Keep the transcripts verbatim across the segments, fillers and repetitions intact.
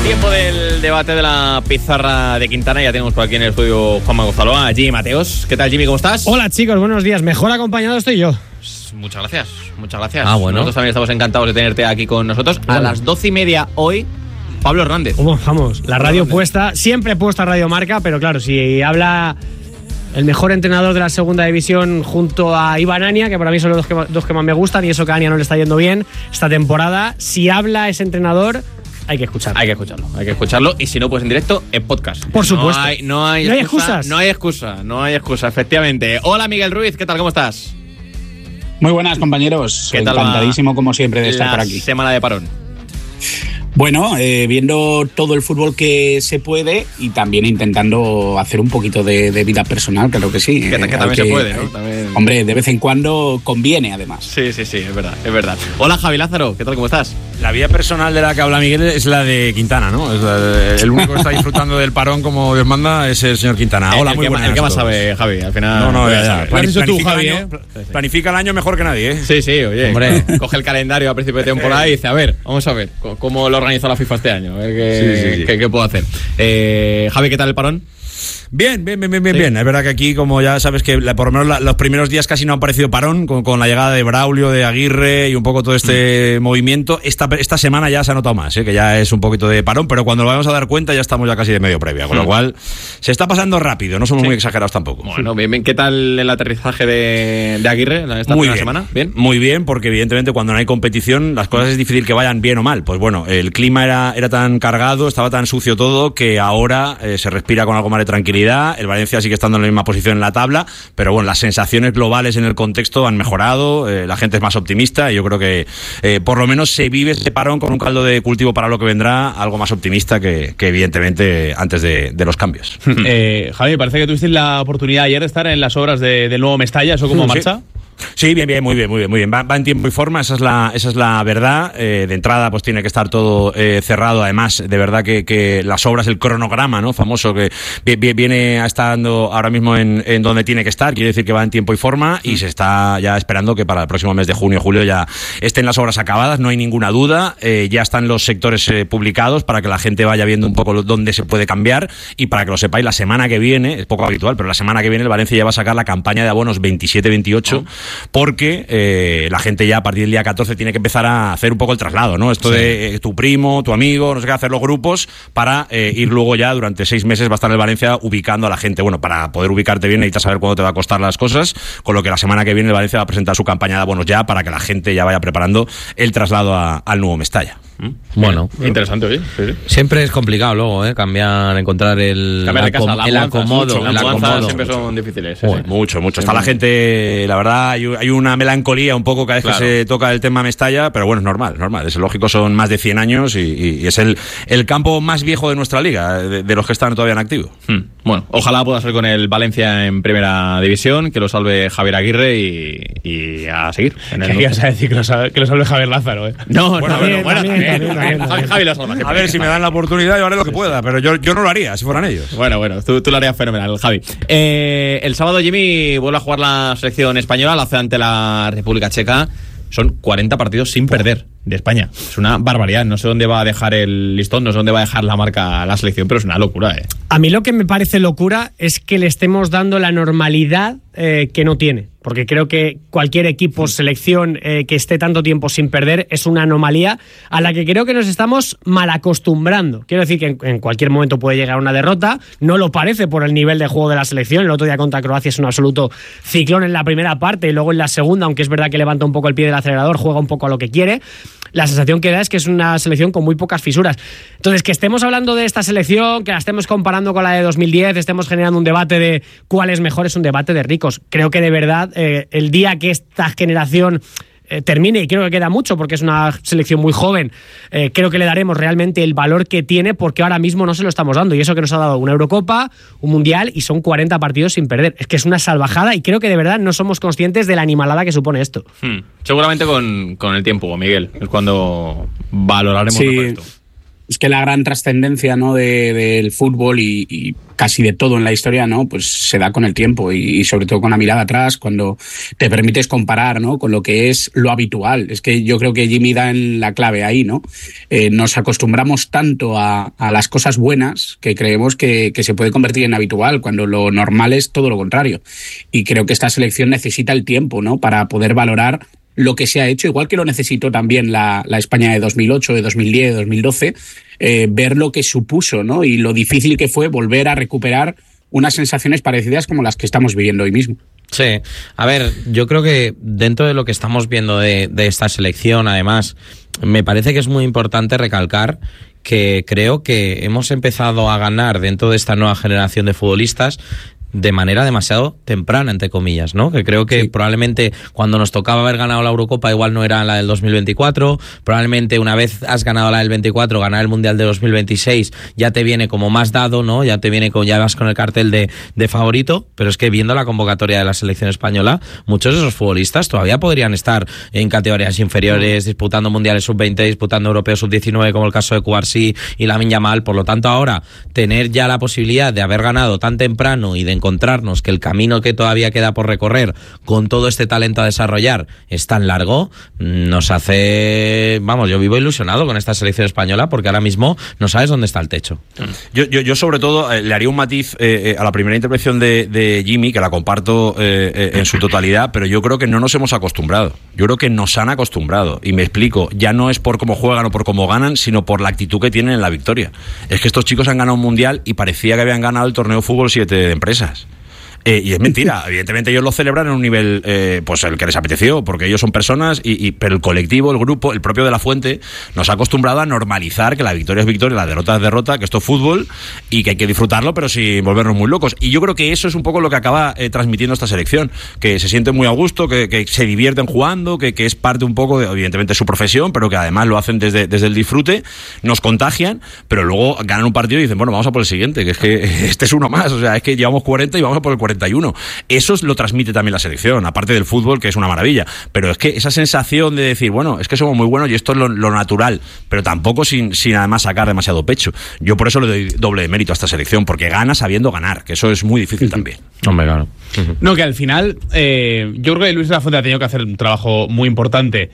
Tiempo del debate de la pizarra de Quintana. Ya tenemos por aquí en el estudio Juanma Gonzalo, a Jimmy Mateos. ¿Qué tal, Jimmy? ¿Cómo estás? Hola, chicos, buenos días. Mejor acompañado estoy yo. Pues muchas gracias, muchas gracias. Ah, bueno. Nosotros también estamos encantados de tenerte aquí con nosotros. Bueno. A las doce y media hoy, Pablo Hernández. Vamos, vamos, la radio puesta, siempre puesta Radio Marca, pero claro, si habla el mejor entrenador de la segunda división junto a Iván Ania, que para mí son los dos que, dos que más me gustan, y eso que a Ania no le está yendo bien esta temporada, si habla ese entrenador, hay que escucharlo. Hay que escucharlo, hay que escucharlo. Y si no, pues en directo, en podcast. Por supuesto. No hay, no hay, ¿No hay excusa, excusas? No hay excusa, no hay excusa, efectivamente. Hola, Miguel Ruiz, ¿qué tal? ¿Cómo estás? Muy buenas, compañeros. ¿Qué tal va Encantadísimo, como siempre, de estar la por aquí. semana de parón? Bueno, eh, viendo todo el fútbol que se puede y también intentando hacer un poquito de, de vida personal, creo que sí. Que, eh, que también que, se puede, ¿no? También... Hombre, de vez en cuando conviene, además. Sí, sí, sí, es verdad, es verdad. Hola, Javi Lázaro, ¿qué tal? ¿Cómo estás? La vida personal de la que habla Miguel es la de Quintana, ¿no? Es la de, el único que está disfrutando del parón como Dios manda es el señor Quintana. Hola, el muy que, buenas. El que más todos. sabe, Javi, al final. No, no, ya, ya. Lo has dicho tú, Planifica Javi, el ¿eh? año, planifica el año mejor que nadie, ¿eh? Sí, sí, oye. Hombre. Coge el calendario a principio de temporada y dice, a ver, vamos a ver cómo lo organizó la FIFA este año. A ver qué, Sí, sí, sí. qué, qué puedo hacer. Eh, Javi, ¿qué tal el parón? Bien, bien, bien, bien, bien, Sí. bien. Es verdad que aquí, como ya sabes, que la, por lo menos la, los primeros días casi no han parecido parón, con, con la llegada de Braulio, de Aguirre y un poco todo este mm. movimiento. Esta, esta semana ya se ha notado más, ¿eh? Que ya es un poquito de parón, pero cuando lo vamos a dar cuenta ya estamos ya casi de medio previa, con mm. lo cual se está pasando rápido, no somos sí. muy exagerados tampoco. Bueno, bien, bien. ¿Qué tal el aterrizaje de, de Aguirre esta muy primera bien. semana? Bien. Muy bien, porque evidentemente cuando no hay competición las cosas es difícil que vayan bien o mal. Pues bueno, el clima era, era tan cargado, estaba tan sucio todo, que ahora eh, se respira con algo más de tranquilidad. El Valencia sigue estando en la misma posición en la tabla, pero bueno, las sensaciones globales en el contexto han mejorado, eh, la gente es más optimista y yo creo que eh, por lo menos se vive este parón con un caldo de cultivo para lo que vendrá, algo más optimista que, que evidentemente antes de, de los cambios. Eh, Javi, me parece que tuvisteis la oportunidad ayer de estar en las obras de, del nuevo Mestalla, ¿eso cómo sí. marcha? Sí, bien, bien, muy bien, muy bien, muy bien. Va, va en tiempo y forma, esa es la, esa es la verdad. Eh, de entrada, pues tiene que estar todo eh, cerrado. Además, de verdad que, que las obras, el cronograma, ¿no? Famoso, que viene estando ahora mismo en, en donde tiene que estar. Quiere decir que va en tiempo y forma y se está ya esperando que para el próximo mes de junio, julio ya estén las obras acabadas. No hay ninguna duda. Eh, ya están los sectores eh, publicados para que la gente vaya viendo un poco dónde se puede cambiar y para que lo sepáis, la semana que viene, es poco habitual, pero la semana que viene el Valencia ya va a sacar la campaña de abonos veintisiete veintiocho. Oh. Porque eh, la gente ya a partir del día catorce tiene que empezar a hacer un poco el traslado, ¿no? Esto sí. de eh, tu primo, tu amigo, no sé qué, hacer los grupos para eh, ir luego ya durante seis meses va a estar el Valencia ubicando a la gente. Bueno, para poder ubicarte bien necesitas saber cuándo te va a costar las cosas, con lo que la semana que viene el Valencia va a presentar su campaña de abonos ya para que la gente ya vaya preparando el traslado a, al nuevo Mestalla. Bueno, eh, interesante, oye. Sí, sí. Siempre es complicado luego, ¿eh? Cambiar, encontrar el, Cambiar de casa, acom- el acomodo. Mucho, el las acomodo. siempre son difíciles. Sí, Uy, sí. Mucho, mucho. Está la gente, la verdad, hay, hay una melancolía un poco cada vez claro. que se toca el tema Mestalla, pero bueno, es normal, normal. Es lógico, son más de cien años y, y, y es el, el campo más viejo de nuestra liga, de, de los que están todavía en activo. Hmm. Bueno, ojalá pueda ser con el Valencia en primera división, que lo salve Javier Aguirre y, y a seguir. En el ¿Qué ibas a decir? Que lo salve, que lo salve Javier Lázaro, ¿eh? No, bueno, no, bueno, bueno, también, también, también, también, Javi, Javi lo salva. A ver si me dan la oportunidad, yo haré lo que pueda, pero yo, yo no lo haría si fueran ellos. Bueno, bueno, tú, tú lo harías fenomenal, Javi. Eh, el sábado Jimmy vuelve a jugar la selección española, la hace ante la República Checa. Son cuarenta partidos sin perder de España. Es una barbaridad. No sé dónde va a dejar el listón, no sé dónde va a dejar la marca la selección, pero es una locura, ¿eh? A mí lo que me parece locura es que le estemos dando la normalidad eh, que no tiene. Porque creo que cualquier equipo, selección eh, que esté tanto tiempo sin perder es una anomalía a la que creo que nos estamos mal acostumbrando. Quiero decir que en, en cualquier momento puede llegar una derrota. No lo parece por el nivel de juego de la selección. El otro día contra Croacia es un absoluto ciclón en la primera parte y luego en la segunda, aunque es verdad que levanta un poco el pie del acelerador, juega un poco a lo que quiere. La sensación que da es que es una selección con muy pocas fisuras. Entonces, que estemos hablando de esta selección, que la estemos comparando con la de dos mil diez, estemos generando un debate de cuál es mejor, es un debate de ricos. Creo que de verdad, eh, el día que esta generación eh, termine, y creo que queda mucho porque es una selección muy joven, eh, creo que le daremos realmente el valor que tiene, porque ahora mismo no se lo estamos dando, y eso que nos ha dado una Eurocopa, un Mundial, y son cuarenta partidos sin perder. Es que es una salvajada y creo que de verdad no somos conscientes de la animalada que supone esto. Hmm. Seguramente con, con el tiempo, Miguel, es cuando valoraremos sí. todo esto. Es que la gran trascendencia, ¿no?, de, del fútbol y, y casi de todo en la historia, ¿no?, pues se da con el tiempo y, y sobre todo con la mirada atrás, cuando te permites comparar, ¿no?, con lo que es lo habitual. Es que yo creo que Jimmy da en la clave ahí, ¿no? Eh, nos acostumbramos tanto a, a las cosas buenas que creemos que, que se puede convertir en habitual, cuando lo normal es todo lo contrario. Y creo que esta selección necesita el tiempo, ¿no?, para poder valorar lo que se ha hecho, igual que lo necesitó también la, la España de dos mil ocho, de dos mil diez, de dos mil doce, eh, ver lo que supuso, ¿no?, y lo difícil que fue volver a recuperar unas sensaciones parecidas como las que estamos viviendo hoy mismo. Sí, a ver, yo creo que dentro de lo que estamos viendo de, de esta selección, además, me parece que es muy importante recalcar que creo que hemos empezado a ganar dentro de esta nueva generación de futbolistas de manera demasiado temprana, entre comillas, ¿no? Que creo que sí. Probablemente cuando nos tocaba haber ganado la Eurocopa igual no era la del dos mil veinticuatro, probablemente una vez has ganado la del veinticuatro, ganar el Mundial de dos mil veintiséis ya te viene como más dado, ¿no? Ya te viene con, ya vas con el cartel de, de favorito, pero es que viendo la convocatoria de la selección española, muchos de esos futbolistas todavía podrían estar en categorías inferiores, disputando Mundiales sub veinte, disputando Europeos sub diecinueve, como el caso de Cubarsí y Lamine Yamal. Por lo tanto, ahora tener ya la posibilidad de haber ganado tan temprano y de encontrarnos que el camino que todavía queda por recorrer con todo este talento a desarrollar es tan largo, nos hace, vamos, yo vivo ilusionado con esta selección española porque ahora mismo no sabes dónde está el techo. Yo, yo, yo sobre todo eh, le haría un matiz eh, a la primera intervención de, de Jimmy, que la comparto eh, eh, en su totalidad, pero yo creo que no nos hemos acostumbrado. Yo creo que nos han acostumbrado, y me explico, ya no es por cómo juegan o por cómo ganan, sino por la actitud que tienen en la victoria. Es que estos chicos han ganado un mundial y parecía que habían ganado el torneo fútbol siete de empresas. Eh, y es mentira, evidentemente ellos lo celebran en un nivel eh, pues el que les apeteció, porque ellos son personas, y, y pero el colectivo, el grupo, el propio de la Fuente nos ha acostumbrado a normalizar que la victoria es victoria, la derrota es derrota, que esto es fútbol y que hay que disfrutarlo pero sin volvernos muy locos. Y yo creo que eso es un poco lo que acaba eh, transmitiendo esta selección, que se sienten muy a gusto, que, que se divierten jugando, que, que es parte un poco de, evidentemente, su profesión, pero que además lo hacen desde, desde el disfrute, nos contagian, pero luego ganan un partido y dicen, bueno, vamos a por el siguiente, que es que este es uno más, o sea, es que llevamos cuarenta y vamos a por el cuarenta y uno. Eso lo transmite también la selección, aparte del fútbol, que es una maravilla, pero es que esa sensación de decir, bueno, es que somos muy buenos y esto es lo, lo natural, pero tampoco sin, sin además sacar demasiado pecho. Yo por eso le doy doble de mérito a esta selección, porque gana sabiendo ganar, que eso es muy difícil uh-huh. también. Hombre, claro. Uh-huh. No, que al final eh, yo creo que Luis de la Fuente ha tenido que hacer un trabajo muy importante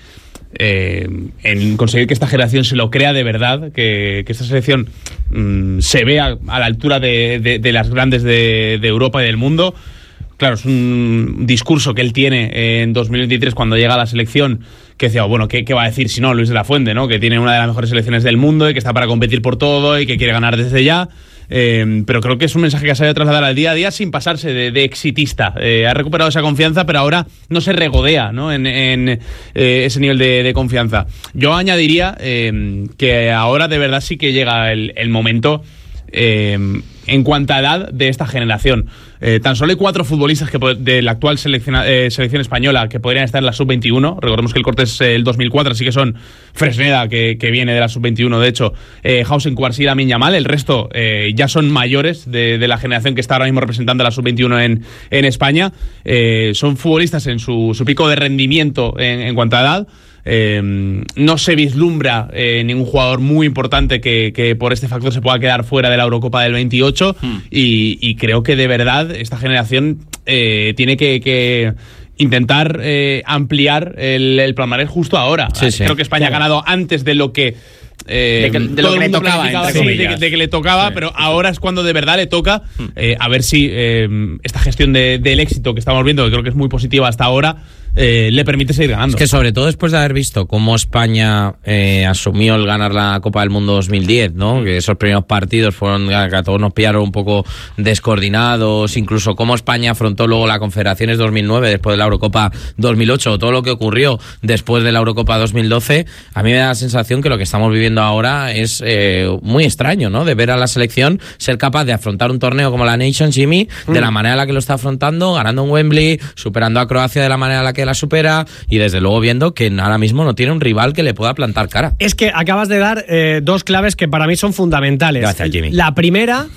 Eh, en conseguir que esta generación se lo crea de verdad, que, que esta selección mmm, se vea a la altura de, de, de las grandes de, de Europa y del mundo. Claro, es un discurso que él tiene en dos mil veintitrés cuando llega a la selección, que decía, oh, bueno, ¿qué, ¿qué va a decir si no Luis de la Fuente, ¿no? Que tiene una de las mejores selecciones del mundo y que está para competir por todo y que quiere ganar desde ya. Eh, pero creo que es un mensaje que ha sabido trasladar al día a día sin pasarse de, de exitista. Eh, ha recuperado esa confianza, pero ahora no se regodea, ¿no?, en, en eh, ese nivel de, de confianza. Yo añadiría eh, que ahora de verdad sí que llega el, el momento eh, en cuanto a edad de esta generación. Eh, tan solo hay cuatro futbolistas que de la actual selección, eh, selección española que podrían estar en la sub veintiuno. Recordemos que el corte es el dos mil cuatro, así que son Fresneda, que, que viene de la sub veintiuno, de hecho, eh, Hausen, Cubarsí, Lamine Yamal. El resto eh, ya son mayores de, de la generación que está ahora mismo representando a la sub veintiuno en, en España. Eh, son futbolistas en su, su pico de rendimiento en, en cuanto a edad. Eh, no se vislumbra eh, ningún jugador muy importante que, que por este factor se pueda quedar fuera de la Eurocopa del veintiocho hmm. y, y creo que de verdad esta generación eh, tiene que, que intentar eh, ampliar el, el palmarés justo ahora. Sí, sí. Creo que España claro. ha ganado antes de lo que Eh, de que, de todo lo que el le mundo tocaba, sí, de, que, de que le tocaba, sí, pero sí, ahora es cuando de verdad le toca eh, a ver si eh, esta gestión de, del éxito que estamos viendo, que creo que es muy positiva hasta ahora, eh, le permite seguir ganando. Es que sobre todo después de haber visto cómo España eh, asumió el ganar la Copa del Mundo dos mil diez, ¿no? Que esos primeros partidos fueron, que a todos nos pillaron un poco descoordinados, incluso cómo España afrontó luego la Confederaciones dos mil nueve después de la Eurocopa dos mil ocho, todo lo que ocurrió después de la Eurocopa dos mil doce, a mí me da la sensación que lo que estamos viviendo ahora es eh, muy extraño, ¿no? De ver a la selección ser capaz de afrontar un torneo como la Nations, Jimmy, de mm. la manera en la que lo está afrontando, ganando en Wembley, superando a Croacia de la manera en la que la supera y desde luego viendo que ahora mismo no tiene un rival que le pueda plantar cara. Es que acabas de dar eh, dos claves que para mí son fundamentales. Gracias, Jimmy. La primera,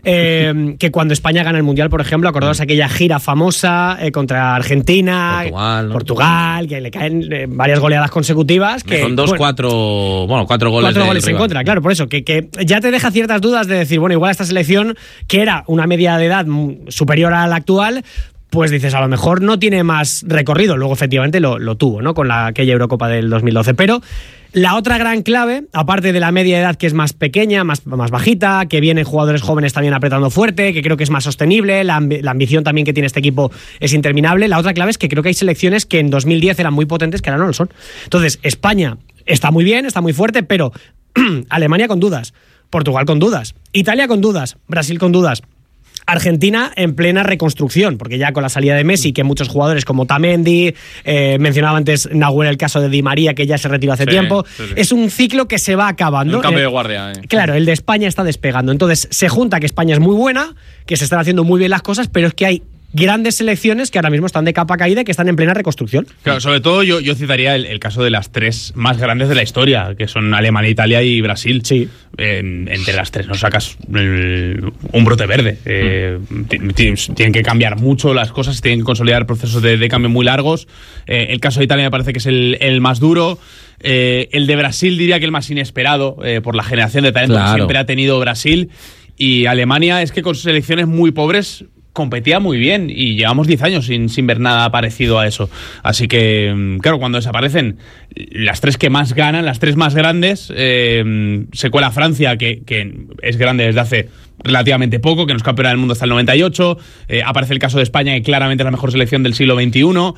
eh, que cuando España gana el Mundial, por ejemplo, acordaos aquella gira famosa eh, contra Argentina, Portugal, ¿no? Portugal, que le caen eh, varias goleadas consecutivas. Que, Son dos, bueno, cuatro, bueno, cuatro goles. Cuatro goles en rival. contra, claro, por eso, que, que ya te deja ciertas dudas de decir, bueno, igual esta selección, que era una media de edad superior a la actual, pues dices, a lo mejor no tiene más recorrido. Luego, efectivamente, lo, lo tuvo, ¿no? Con la, aquella Eurocopa del dos mil doce. Pero la otra gran clave, aparte de la media de edad que es más pequeña, más, más bajita, que vienen jugadores jóvenes también apretando fuerte, que creo que es más sostenible, la, amb- la ambición también que tiene este equipo es interminable. La otra clave es que creo que hay selecciones que en dos mil diez eran muy potentes, que ahora no lo son. Entonces, España está muy bien, está muy fuerte, pero Alemania con dudas, Portugal con dudas, Italia con dudas, Brasil con dudas, Argentina en plena reconstrucción, porque ya con la salida de Messi, que muchos jugadores como Tamendi, eh, mencionaba antes Nahuel el caso de Di María, que ya se retiró hace Sí, tiempo, sí, sí. es un ciclo que se va acabando. Un cambio Eh, de guardia. eh. Claro, el de España está despegando. Entonces, se junta que España es muy buena, que se están haciendo muy bien las cosas, pero es que hay grandes selecciones que ahora mismo están de capa caída y que están en plena reconstrucción. Claro, sobre todo yo, yo citaría el, el caso de las tres más grandes de la historia, que son Alemania, Italia y Brasil. Sí. En- entre las tres no sacas eh, un brote verde. Eh, ti- ti- tienen que cambiar mucho las cosas, tienen que consolidar procesos de, de cambio muy largos. Eh, el caso de Italia me parece que es el, el más duro. Eh, el de Brasil diría que el más inesperado, eh, por la generación de talento Claro. que siempre ha tenido Brasil. Y Alemania es que con selecciones muy pobres competía muy bien y llevamos diez años sin, sin ver nada parecido a eso. Así que, mm, claro, cuando desaparecen las tres que más ganan, las tres más grandes, eh, se cuela Francia, que, que es grande desde hace relativamente poco, que no es campeona del mundo hasta el noventa y ocho. Eh, aparece el caso de España, que claramente es la mejor selección del siglo veintiuno.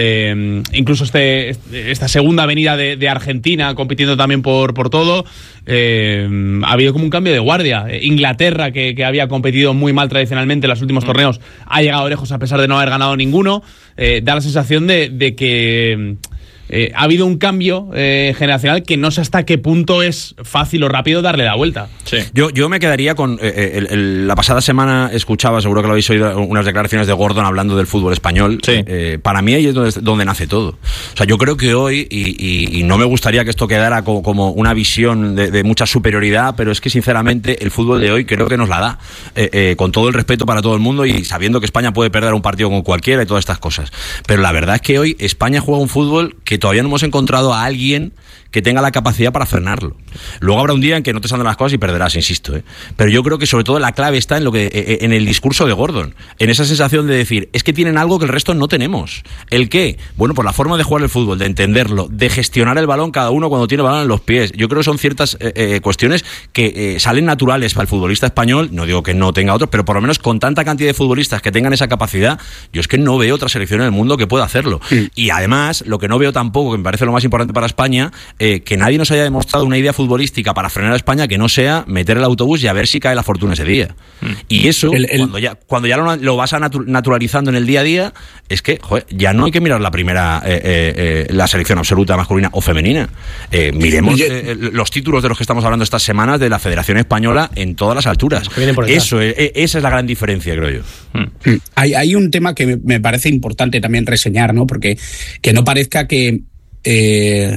Eh, incluso este, esta segunda venida de, de Argentina, compitiendo también por, por todo. Eh, ha habido como un cambio de guardia. Eh, Inglaterra, que, que había competido muy mal tradicionalmente en los últimos torneos, ha llegado lejos a pesar de no haber ganado ninguno. Eh, da la sensación de, de que eh, ha habido un cambio eh, generacional que no sé hasta qué punto es fácil o rápido darle la vuelta. Sí. Yo, yo me quedaría con... Eh, el, el, la pasada semana escuchaba, seguro que lo habéis oído, unas declaraciones de Gordon hablando del fútbol español. Sí. Eh, para mí ahí es donde, donde nace todo. O sea, yo creo que hoy, y, y, y no me gustaría que esto quedara como, como una visión de, de mucha superioridad, pero es que sinceramente el fútbol de hoy creo que nos la da. Eh, eh, con todo el respeto para todo el mundo y sabiendo que España puede perder un partido con cualquiera y todas estas cosas. Pero la verdad es que hoy España juega un fútbol que todavía no hemos encontrado a alguien que tenga la capacidad para frenarlo. Luego habrá un día en que no te salen las cosas y perderás, insisto, ¿eh? Pero yo creo que sobre todo la clave está en lo que eh, en el discurso de Gordon, en esa sensación de decir, es que tienen algo que el resto no tenemos. ¿El qué? Bueno, pues la forma de jugar el fútbol, de entenderlo, de gestionar el balón cada uno cuando tiene el balón en los pies. Yo creo que son ciertas eh, eh, cuestiones que eh, salen naturales para el futbolista español, no digo que no tenga otros, pero por lo menos con tanta cantidad de futbolistas que tengan esa capacidad, yo es que no veo otra selección en el mundo que pueda hacerlo. Sí. Y además, lo que no veo tampoco, que me parece lo más importante para España, eh, que nadie nos haya demostrado una idea futbolística para frenar a España que no sea meter el autobús y a ver si cae la fortuna ese día. Mm. Y eso, el, el... cuando ya, cuando ya lo, lo vas a natu- naturalizando en el día a día, es que joder, ya no hay que mirar la primera, eh, eh, eh, la selección absoluta masculina o femenina. Eh, miremos eh, los títulos de los que estamos hablando estas semanas de la Federación Española en todas las alturas. Eso, eh, esa es la gran diferencia, creo yo. Mm. Hay, hay un tema que me, me parece importante también reseñar, ¿no? Porque que no parezca que... Eh,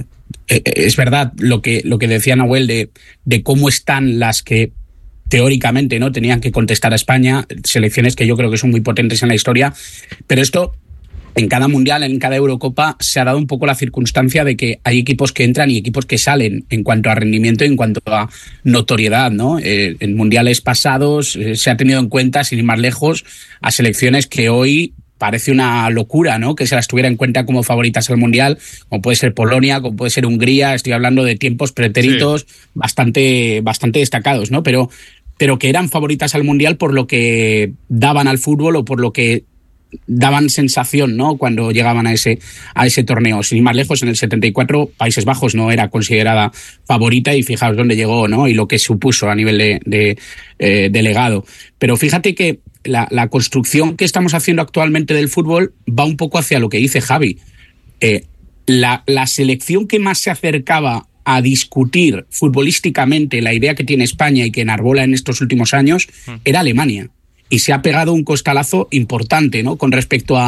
es verdad lo que, lo que decía Nahuel de, de cómo están las que teóricamente no tenían que contestar a España, selecciones que yo creo que son muy potentes en la historia, pero esto en cada mundial, en cada Eurocopa se ha dado un poco la circunstancia de que hay equipos que entran y equipos que salen en cuanto a rendimiento y en cuanto a notoriedad, ¿no? Eh, en mundiales pasados eh, se ha tenido en cuenta, sin ir más lejos, a selecciones que hoy parece una locura, ¿no? Que se las tuviera en cuenta como favoritas al Mundial, como puede ser Polonia, como puede ser Hungría. Estoy hablando de tiempos pretéritos sí. bastante, bastante destacados, ¿no? Pero, pero que eran favoritas al Mundial por lo que daban al fútbol o por lo que daban sensación, ¿no? Cuando llegaban a ese, a ese torneo. Sin ir más lejos, en el setenta y cuatro Países Bajos no era considerada favorita y fijaos dónde llegó, ¿no? Y lo que supuso a nivel de, de, eh, de legado. Pero fíjate que La, la construcción que estamos haciendo actualmente del fútbol va un poco hacia lo que dice Javi. Eh, la, la selección que más se acercaba a discutir futbolísticamente la idea que tiene España y que enarbola en estos últimos años era Alemania. Y se ha pegado un costalazo importante, ¿no? Con respecto a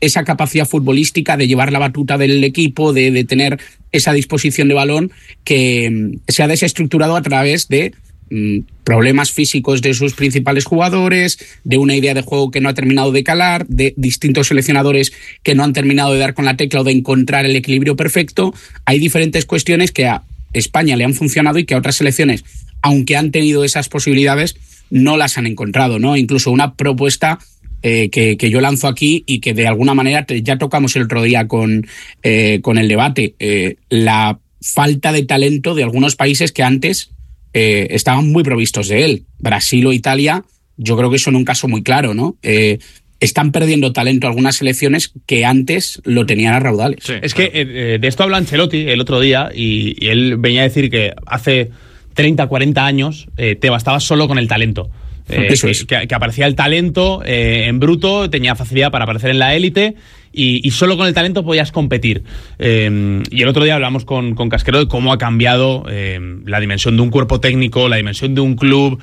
esa capacidad futbolística de llevar la batuta del equipo, de, de tener esa disposición de balón que mm, se ha desestructurado a través de mm, problemas físicos de sus principales jugadores, de una idea de juego que no ha terminado de calar, de distintos seleccionadores que no han terminado de dar con la tecla o de encontrar el equilibrio perfecto. Hay diferentes cuestiones que a España le han funcionado y que a otras selecciones, aunque han tenido esas posibilidades, no las han encontrado, ¿no? Incluso una propuesta eh, que, que yo lanzo aquí y que de alguna manera te, ya tocamos el otro día con, eh, con el debate, eh, la falta de talento de algunos países que antes eh, estaban muy provistos de él. Brasil o Italia, yo creo que son un caso muy claro, ¿no? Eh, están perdiendo talento algunas selecciones que antes lo tenían a raudales. Sí, es que eh, de esto habla Ancelotti el otro día y, y él venía a decir que hace treinta, cuarenta años eh, te bastabas solo con el talento. Eh, Eso es. que, que aparecía el talento eh, en bruto, tenía facilidad para aparecer en la élite y, y solo con el talento podías competir. Eh, y el otro día hablamos con, con Casquero de cómo ha cambiado eh, la dimensión de un cuerpo técnico, la dimensión de un club,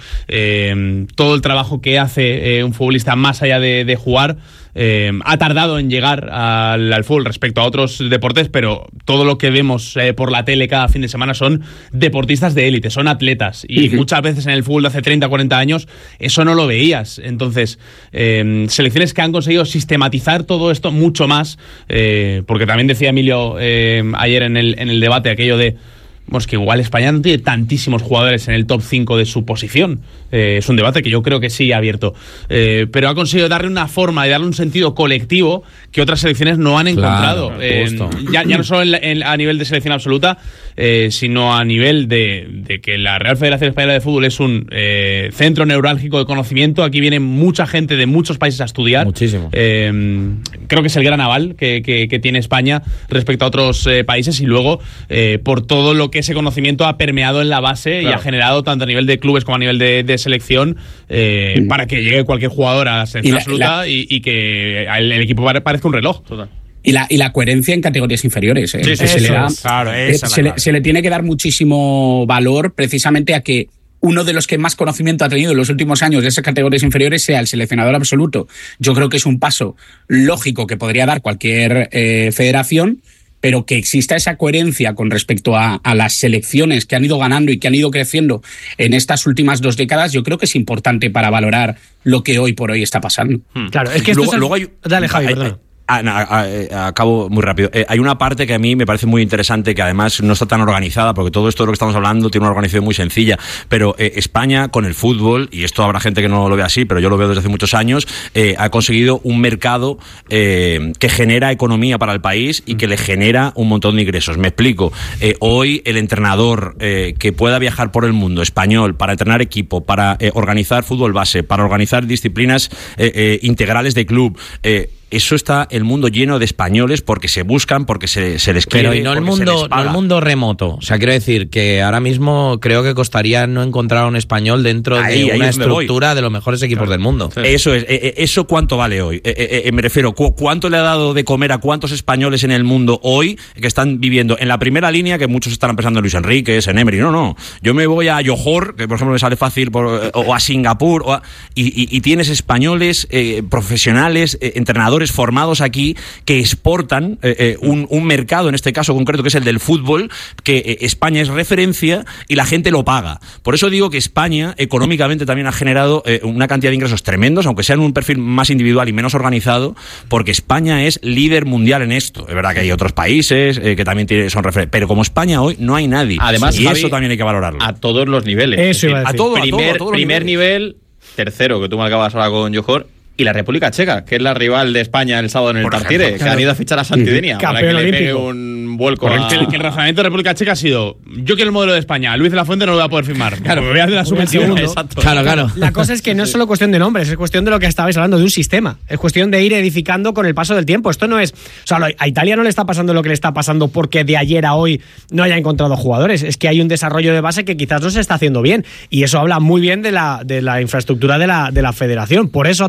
eh, todo el trabajo que hace eh, un futbolista más allá de, de jugar. Eh, ha tardado en llegar al, al fútbol respecto a otros deportes, pero todo lo que vemos eh, por la tele cada fin de semana son deportistas de élite, son atletas y uh-huh. muchas veces en el fútbol de hace treinta, cuarenta años eso no lo veías. Entonces eh, selecciones que han conseguido sistematizar todo esto mucho más, eh, porque también decía Emilio eh, ayer en el, en el debate aquello de pues que igual España no tiene tantísimos jugadores en el top cinco de su posición. Eh, es un debate que yo creo que sí ha abierto. Eh, pero ha conseguido darle una forma y darle un sentido colectivo que otras selecciones no han encontrado. Claro, eh, ya, ya no solo en la, en, a nivel de selección absoluta, eh, sino a nivel de, de que la Real Federación Española de Fútbol es un eh, centro neurálgico de conocimiento. Aquí viene mucha gente de muchos países a estudiar. Muchísimo. Eh, creo que es el gran aval que, que, que tiene España respecto a otros eh, países y luego eh, por todo lo que ese conocimiento ha permeado en la base claro. y ha generado tanto a nivel de clubes como a nivel de, de selección eh, mm. para que llegue cualquier jugador a la selección y la, absoluta la... y, y que el, el equipo parezca un reloj. Total. Y la, y la coherencia en categorías inferiores. ¿eh? Sí, sí, se, le da, claro, eh, se, le, se le tiene que dar muchísimo valor precisamente a que uno de los que más conocimiento ha tenido en los últimos años de esas categorías inferiores sea el seleccionador absoluto. Yo creo que es un paso lógico que podría dar cualquier eh, federación, pero que exista esa coherencia con respecto a, a las selecciones que han ido ganando y que han ido creciendo en estas últimas dos décadas, yo creo que es importante para valorar lo que hoy por hoy está pasando. Claro, es que esto luego, es el... luego hay... Dale, Javi, hay, perdón. Ah, no, acabo muy rápido. Eh, hay una parte que a mí me parece muy interesante, que además no está tan organizada, porque todo esto de lo que estamos hablando tiene una organización muy sencilla, pero eh, España con el fútbol, y esto habrá gente que no lo ve así, pero yo lo veo desde hace muchos años, eh, ha conseguido un mercado eh, que genera economía para el país y que le genera un montón de ingresos. Me explico. Eh, hoy el entrenador eh, que pueda viajar por el mundo español para entrenar equipo, para eh, organizar fútbol base, para organizar disciplinas eh, eh, integrales de club, eh, eso está el mundo lleno de españoles porque se buscan, porque se, se les quiere. Pero y no el mundo, no el mundo remoto. O sea, quiero decir que ahora mismo creo que costaría no encontrar a un español dentro ahí, de una estructura voy. de los mejores equipos claro. del mundo. Sí. Eso es. Eh, ¿Eso cuánto vale hoy? Eh, eh, me refiero, ¿cu ¿cuánto le ha dado de comer a cuántos españoles en el mundo hoy que están viviendo en la primera línea, que muchos están pensando en Luis Enrique, en Emery? No, no. Yo me voy a Johor, que por ejemplo me sale fácil, por, o a Singapur, o a, y, y, y tienes españoles eh, profesionales, eh, entrenadores formados aquí que exportan eh, eh, un, un mercado, en este caso concreto, que es el del fútbol, que eh, España es referencia y la gente lo paga. Por eso digo que España económicamente también ha generado eh, una cantidad de ingresos tremendos, aunque sea en un perfil más individual y menos organizado, porque España es líder mundial en esto. Es verdad que hay otros países eh, que también tiene, son referentes, pero como España hoy no hay nadie. Además, y Javi, eso también hay que valorarlo. A todos los niveles. Eso es decir, a, todo, primer, a todo, a todo primer nivel, tercero, que tú me acabas ahora con Johor, y la República Checa, que es la rival de España el sábado en el Tartiere, que han ido a fichar a Santidenia para que le pegue un vuelco a... que, el, que el razonamiento de República Checa ha sido: yo quiero el modelo de España, Luis de la Fuente no lo voy a poder firmar, claro, me voy a hacer la subvención. Exacto. Claro, claro. La cosa es que no es solo cuestión de nombres, es cuestión de lo que estabais hablando, de un sistema. Es cuestión de ir edificando con el paso del tiempo. Esto no es... O sea, a Italia no le está pasando lo que le está pasando porque de ayer a hoy no haya encontrado jugadores. Es que hay un desarrollo de base que quizás no se está haciendo bien. Y eso habla muy bien de la, de la infraestructura de la, de la federación. Por eso, a todos los niveles,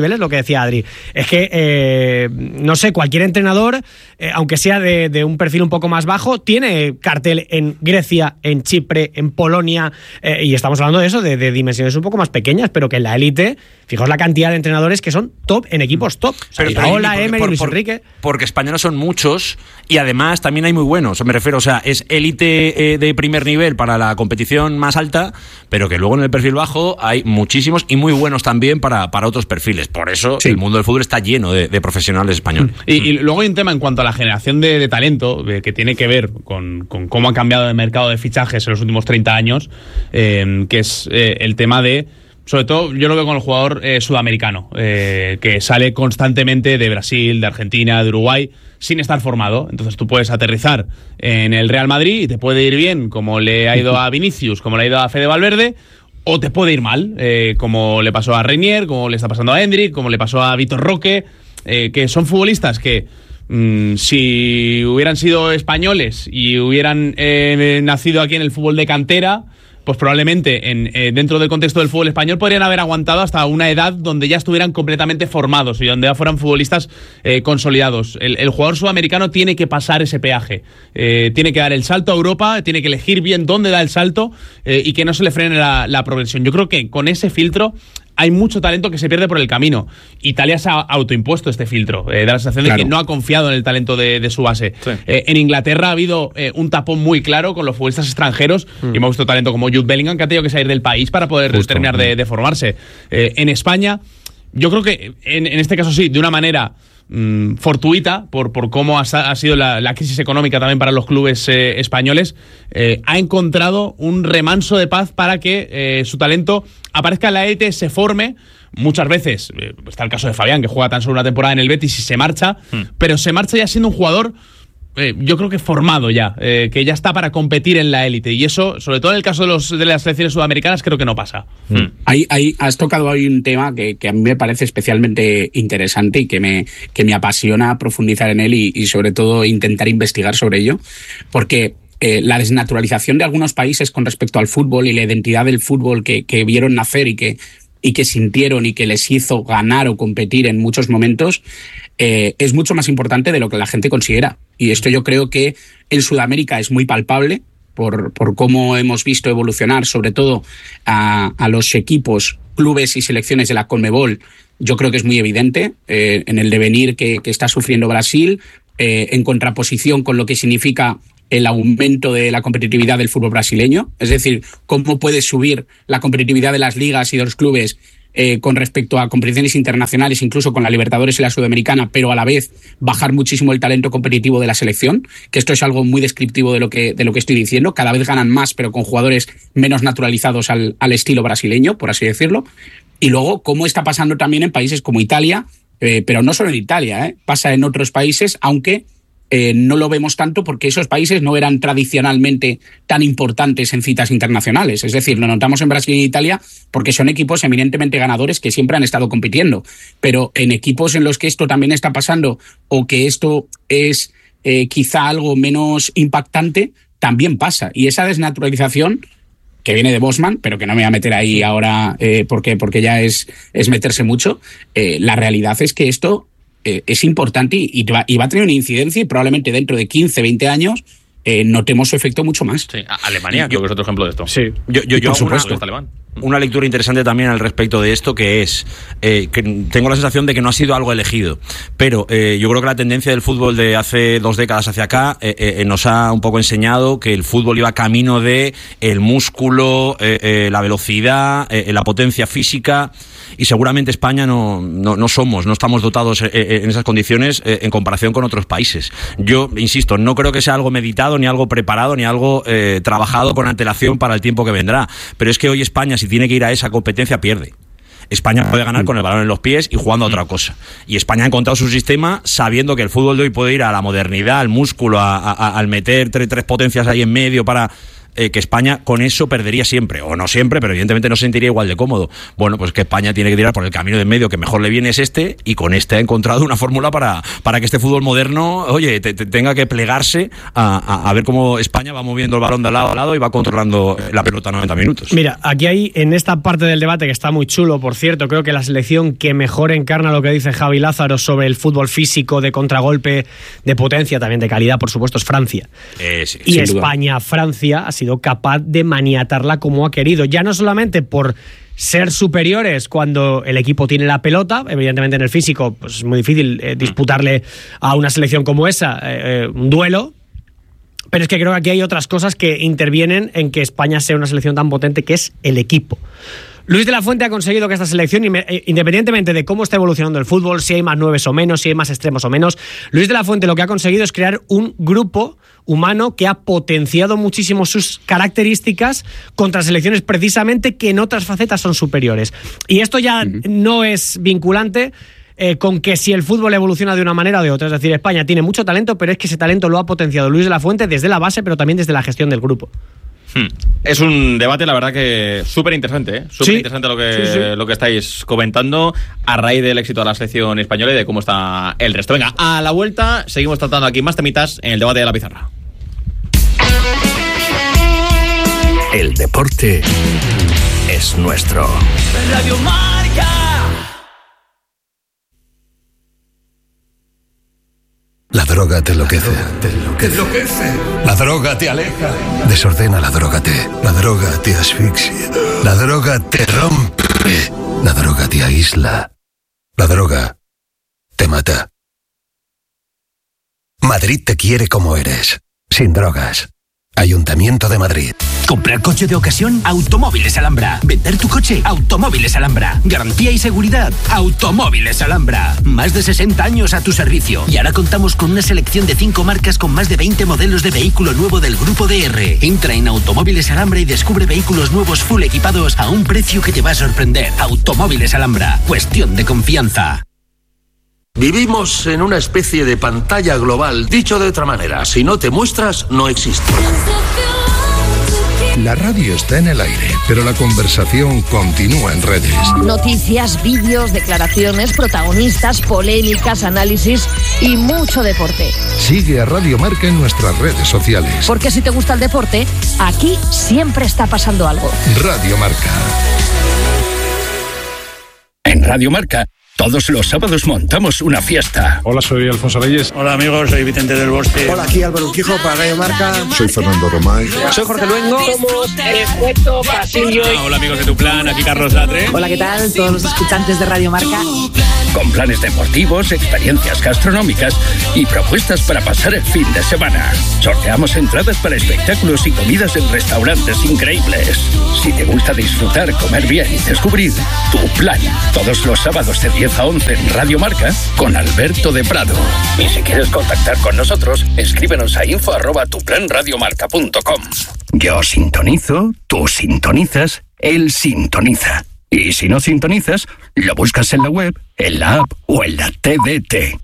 niveles, lo que decía Adri. Es que, eh, no sé, cualquier entrenador, eh, aunque sea de, de un perfil un poco más bajo, tiene cartel en Grecia, en Chipre, en Polonia, eh, y estamos hablando de eso, de, de dimensiones un poco más pequeñas, pero que en la élite, fijaos la cantidad de entrenadores que son top en equipos top. Pero, Iraola, porque, Emery, por, Luis por, Enrique. Porque españoles son muchos y además también hay muy buenos. Me refiero, o sea, es élite eh, de primer nivel para la competición más alta, pero que luego en el perfil bajo hay muchísimos y muy buenos también para, para otros perfiles. Por eso sí. El mundo del fútbol está lleno de, de profesionales españoles. Y, y luego hay un tema en cuanto a la generación de, de talento eh, que tiene que ver con, con cómo ha cambiado el mercado de fichajes en los últimos treinta años, eh, que es eh, el tema de... Sobre todo, yo lo veo con el jugador eh, sudamericano, eh, que sale constantemente de Brasil, de Argentina, de Uruguay, sin estar formado. Entonces tú puedes aterrizar en el Real Madrid y te puede ir bien, como le ha ido a Vinicius, como le ha ido a Fede Valverde, o te puede ir mal, eh, como le pasó a Reinier, como le está pasando a Hendrik, como le pasó a Vitor Roque, eh, que son futbolistas que... Mm, si hubieran sido españoles y hubieran eh, nacido aquí en el fútbol de cantera, pues probablemente en, eh, dentro del contexto del fútbol español podrían haber aguantado hasta una edad donde ya estuvieran completamente formados y donde ya fueran futbolistas eh, consolidados. El, el jugador sudamericano tiene que pasar ese peaje, eh, tiene que dar el salto a Europa, tiene que elegir bien dónde da el salto eh, y que no se le frene la, la progresión. Yo creo que con ese filtro hay mucho talento que se pierde por el camino. Italia se ha autoimpuesto este filtro, eh, da la sensación claro. de que no ha confiado en el talento de, de su base. Sí. Eh, en Inglaterra ha habido eh, un tapón muy claro con los futbolistas extranjeros mm. y hemos visto talento como Jude Bellingham, que ha tenido que salir del país para poder Justo. terminar de, de formarse. Eh, en España, yo creo que en, en este caso sí, de una manera mmm, fortuita, por, por cómo ha, ha sido la, la crisis económica también para los clubes eh, españoles, eh, ha encontrado un remanso de paz para que eh, su talento aparezca en la élite, se forme. Muchas veces, eh, está el caso de Fabián, que juega tan solo una temporada en el Betis y se marcha, hmm. pero se marcha ya siendo un jugador, eh, yo creo que formado ya, eh, que ya está para competir en la élite. Y eso, sobre todo en el caso de, los, de las selecciones sudamericanas, creo que no pasa. Hmm. Ahí, ahí has tocado ahí un tema que, que a mí me parece especialmente interesante y que me, que me apasiona profundizar en él y, y sobre todo intentar investigar sobre ello, porque... Eh, la desnaturalización de algunos países con respecto al fútbol y la identidad del fútbol que, que vieron nacer y que, y que sintieron y que les hizo ganar o competir en muchos momentos, eh, es mucho más importante de lo que la gente considera. Y esto yo creo que en Sudamérica es muy palpable por, por cómo hemos visto evolucionar, sobre todo a, a los equipos, clubes y selecciones de la Conmebol. Yo creo que es muy evidente eh, en el devenir que, que está sufriendo Brasil, eh, en contraposición con lo que significa el aumento de la competitividad del fútbol brasileño, es decir, cómo puede subir la competitividad de las ligas y de los clubes eh, con respecto a competiciones internacionales, incluso con la Libertadores y la Sudamericana, pero a la vez bajar muchísimo el talento competitivo de la selección, que esto es algo muy descriptivo de lo que, de lo que estoy diciendo. Cada vez ganan más, pero con jugadores menos naturalizados al, al estilo brasileño, por así decirlo. Y luego, cómo está pasando también en países como Italia, eh, pero no solo en Italia, eh, pasa en otros países, aunque Eh, no lo vemos tanto porque esos países no eran tradicionalmente tan importantes en citas internacionales. Es decir, lo notamos en Brasil y en Italia porque son equipos eminentemente ganadores que siempre han estado compitiendo. Pero en equipos en los que esto también está pasando o que esto es eh, quizá algo menos impactante, también pasa. Y esa desnaturalización, que viene de Bosman, pero que no me voy a meter ahí ahora eh, porque, porque ya es, es meterse mucho, eh, la realidad es que esto Eh, es importante y, y, va, y va a tener una incidencia y probablemente dentro de quince, veinte años eh, notemos su efecto mucho más. Sí, Alemania yo, creo que es otro ejemplo de esto. Sí, yo, yo, yo por supuesto. Una, una lectura interesante también al respecto de esto, que es eh, que tengo la sensación de que no ha sido algo elegido, pero eh, yo creo que la tendencia del fútbol de hace dos décadas hacia acá eh, eh, nos ha un poco enseñado que el fútbol iba camino de el músculo, eh, eh, la velocidad, eh, la potencia física. Y seguramente España no, no, no somos, no estamos dotados en esas condiciones en comparación con otros países. Yo, insisto, no creo que sea algo meditado, ni algo preparado, ni algo eh, trabajado con antelación para el tiempo que vendrá. Pero es que hoy España, si tiene que ir a esa competencia, pierde. España puede ganar con el balón en los pies y jugando a otra cosa. Y España ha encontrado su sistema sabiendo que el fútbol de hoy puede ir a la modernidad, al músculo, a, a, al meter tres, tres potencias ahí en medio para... eh, que España con eso perdería siempre, o no siempre, pero evidentemente no se sentiría igual de cómodo. Bueno, pues que España tiene que tirar por el camino de en medio que mejor le viene es este, y con este ha encontrado una fórmula para, para que este fútbol moderno, oye, te, te tenga que plegarse a, a, a ver cómo España va moviendo el balón de lado a lado y va controlando la pelota noventa minutos. Mira, aquí hay, en esta parte del debate, que está muy chulo, por cierto, creo que la selección que mejor encarna lo que dice Javi Lázaro sobre el fútbol físico, de contragolpe, de potencia, también de calidad, por supuesto, es Francia. Eh, sí, y España, Francia, ha sido capaz de maniatarla como ha querido. Ya no solamente por ser superiores cuando el equipo tiene la pelota, evidentemente en el físico pues es muy difícil eh, disputarle a una selección como esa eh, eh, un duelo, pero es que creo que aquí hay otras cosas que intervienen en que España sea una selección tan potente, que es el equipo. Luis de la Fuente ha conseguido que esta selección, independientemente de cómo está evolucionando el fútbol, si hay más nueves o menos, si hay más extremos o menos, Luis de la Fuente lo que ha conseguido es crear un grupo humano que ha potenciado muchísimo sus características contra selecciones precisamente que en otras facetas son superiores. Y esto ya uh-huh. no es vinculante eh, con que si el fútbol evoluciona de una manera o de otra. Es decir, España tiene mucho talento, pero es que ese talento lo ha potenciado Luis de la Fuente desde la base, pero también desde la gestión del grupo. Hmm. Es un debate, la verdad, que súper interesante, ¿eh? Súper sí. interesante lo que, sí, sí. lo que estáis comentando a raíz del éxito de la selección española y de cómo está el resto. Venga, a la vuelta seguimos tratando aquí más temitas en el debate de la pizarra. El deporte es nuestro. Radio Marca. La droga te enloquece. Te enloquece. La droga te aleja. Desordena la droga te. La droga te asfixia. La droga te rompe. La droga te aísla. La droga te mata. Madrid te quiere como eres. Sin drogas. Ayuntamiento de Madrid. Comprar coche de ocasión, Automóviles Alhambra. Vender tu coche, Automóviles Alhambra. Garantía y seguridad, Automóviles Alhambra. Más de sesenta años a tu servicio. Y ahora contamos con una selección de cinco marcas con más de veinte modelos de vehículo nuevo del Grupo D R. Entra en Automóviles Alhambra y descubre vehículos nuevos full equipados a un precio que te va a sorprender. Automóviles Alhambra. Cuestión de confianza. Vivimos en una especie de pantalla global. Dicho de otra manera, si no te muestras, no existes. La radio está en el aire, pero la conversación continúa en redes. Noticias, vídeos, declaraciones, protagonistas, polémicas, análisis y mucho deporte. Sigue a Radio Marca en nuestras redes sociales. Porque si te gusta el deporte, aquí siempre está pasando algo. Radio Marca. En Radio Marca, todos los sábados montamos una fiesta. Hola, soy Alfonso Reyes. Hola, amigos, soy Vicente del Bosque. Hola, aquí Álvaro Urquijo para Radio Marca. Soy Fernando Romay. Soy Jorge Luengo. Somos Efecto Pasillo. Hola, hola, amigos de Tu Plan, aquí Carlos Latre. Hola, ¿qué tal? Todos los escuchantes de Radio Marca. Con planes deportivos, experiencias gastronómicas y propuestas para pasar el fin de semana. Sorteamos entradas para espectáculos y comidas en restaurantes increíbles. Si te gusta disfrutar, comer bien y descubrir, Tu Plan. Todos los sábados de diez a once en Radio Marca con Alberto de Prado. Y si quieres contactar con nosotros, escríbenos a info arroba tuplanradiomarca punto com. Yo sintonizo, tú sintonizas, él sintoniza. Y si no sintonizas, lo buscas en la web, en la app o en la T D T.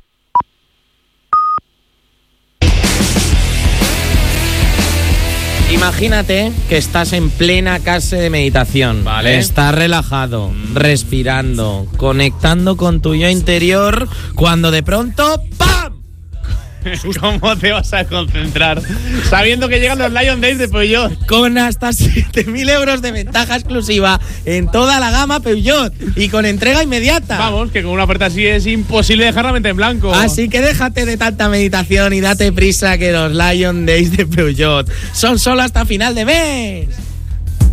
Imagínate que estás en plena clase de meditación. Vale. Estás relajado, mm. respirando, conectando con tu yo interior, cuando de pronto ¡pam! ¿Cómo te vas a concentrar sabiendo que llegan los Lion Days de Peugeot? Con hasta siete mil euros de ventaja exclusiva en toda la gama Peugeot y con entrega inmediata. Vamos, que con una oferta así es imposible dejar la mente en blanco. Así que déjate de tanta meditación y date prisa, que los Lion Days de Peugeot son solo hasta final de mes.